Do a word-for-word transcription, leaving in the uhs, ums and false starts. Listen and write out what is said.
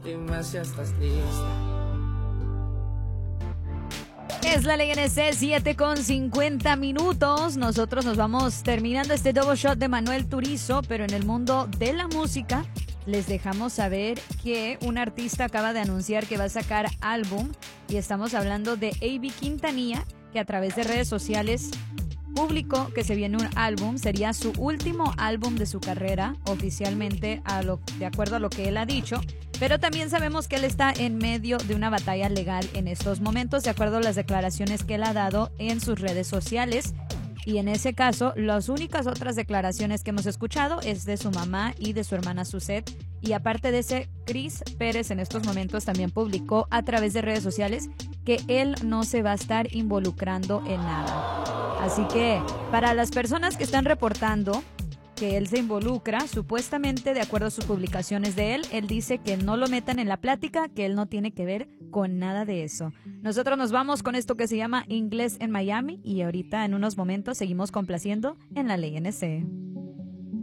dime si estás lista. Es la Ley N C, siete con cincuenta minutos. Nosotros nos vamos terminando este double shot de Manuel Turizo, pero en el mundo de la música les dejamos saber que un artista acaba de anunciar que va a sacar álbum, y estamos hablando de A B Quintanilla, que a través de redes sociales publicó que se viene un álbum. Sería su último álbum de su carrera oficialmente, a lo, de acuerdo a lo que él ha dicho. Pero también sabemos que él está en medio de una batalla legal en estos momentos, de acuerdo a las declaraciones que él ha dado en sus redes sociales. Y en ese caso, las únicas otras declaraciones que hemos escuchado es de su mamá y de su hermana Suzette. Y aparte de ese, Cris Pérez en estos momentos también publicó a través de redes sociales que él no se va a estar involucrando en nada. Así que para las personas que están reportando que él se involucra, supuestamente, de acuerdo a sus publicaciones de él, él dice que no lo metan en la plática, que él no tiene que ver con nada de eso. Nosotros nos vamos con esto que se llama Inglés en Miami, y ahorita en unos momentos seguimos complaciendo en la Ley N C.